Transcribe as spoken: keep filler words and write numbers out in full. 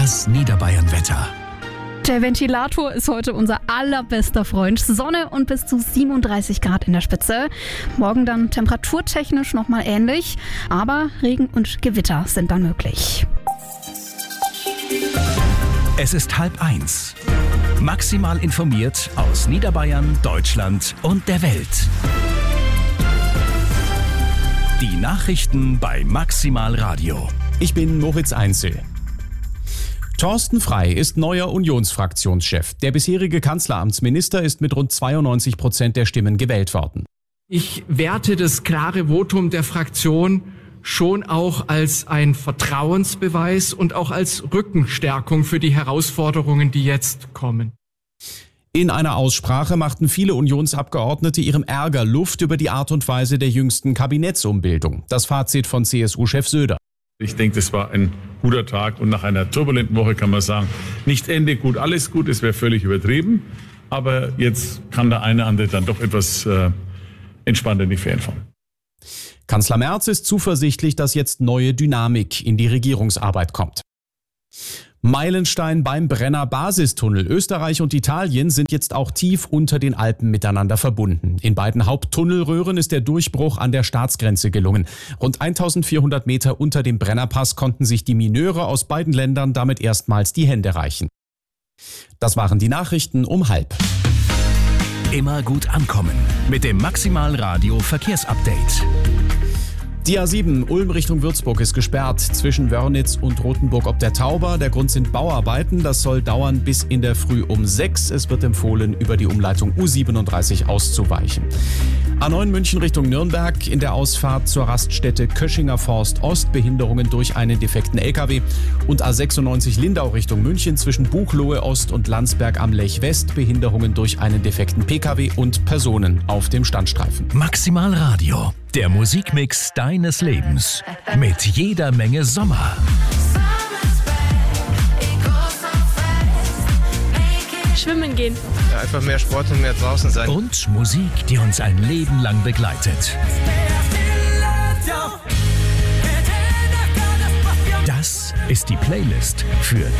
Das Niederbayern-Wetter. Der Ventilator ist heute unser allerbester Freund. Sonne und bis zu siebenunddreißig Grad in der Spitze. Morgen dann temperaturtechnisch nochmal ähnlich, aber Regen und Gewitter sind dann möglich. Es ist halb eins. Maximal informiert aus Niederbayern, Deutschland und der Welt. Die Nachrichten bei Maximal Radio. Ich bin Moritz Einzel. Thorsten Frey ist neuer Unionsfraktionschef. Der bisherige Kanzleramtsminister ist mit rund zweiundneunzig Prozent der Stimmen gewählt worden. Ich werte das klare Votum der Fraktion schon auch als ein Vertrauensbeweis und auch als Rückenstärkung für die Herausforderungen, die jetzt kommen. In einer Aussprache machten viele Unionsabgeordnete ihrem Ärger Luft über die Art und Weise der jüngsten Kabinettsumbildung. Das Fazit von C S U-Chef Söder. Ich denke, das war ein guter Tag und nach einer turbulenten Woche kann man sagen, nicht Ende gut, alles gut, es wäre völlig übertrieben. Aber jetzt kann der eine andere dann doch etwas äh, entspannter in die Ferien fahren. Kanzler Merz ist zuversichtlich, dass jetzt neue Dynamik in die Regierungsarbeit kommt. Meilenstein beim Brenner Basistunnel. Österreich und Italien sind jetzt auch tief unter den Alpen miteinander verbunden. In beiden Haupttunnelröhren ist der Durchbruch an der Staatsgrenze gelungen. Rund eintausendvierhundert Meter unter dem Brennerpass konnten sich die Mineure aus beiden Ländern damit erstmals die Hände reichen. Das waren die Nachrichten um halb. Immer gut ankommen mit dem Maximal Radio Verkehrsupdate. Die A sieben Ulm Richtung Würzburg ist gesperrt zwischen Wörnitz und Rothenburg ob der Tauber. Der Grund sind Bauarbeiten. Das soll dauern bis in der Früh um sechs. Es wird empfohlen, über die Umleitung U siebenunddreißig auszuweichen. A neun München Richtung Nürnberg in der Ausfahrt zur Raststätte Köschinger Forst Ost Behinderungen durch einen defekten L K W. Und A sechsundneunzig Lindau Richtung München zwischen Buchloe Ost und Landsberg am Lech West Behinderungen durch einen defekten P K W und Personen auf dem Standstreifen. Maximal Radio. Der Musikmix deines Lebens. Mit jeder Menge Sommer. Schwimmen gehen. Ja, einfach mehr Sport und mehr draußen sein. Und Musik, die uns ein Leben lang begleitet. Das ist die Playlist für